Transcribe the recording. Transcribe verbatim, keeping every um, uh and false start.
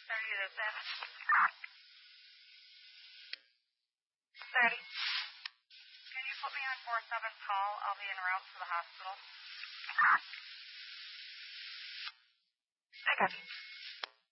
thirty to seven. thirty. Can you put me on four seven call? I'll be en route to the hospital. I got you.